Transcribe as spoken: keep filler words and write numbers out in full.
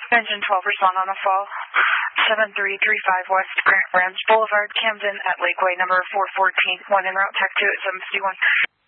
Engine twelve, respond on a fall. seven three three five West Grant Branch Boulevard, Camden at Lakeway, number four fourteen. One en route, tack two at seven fifty-one.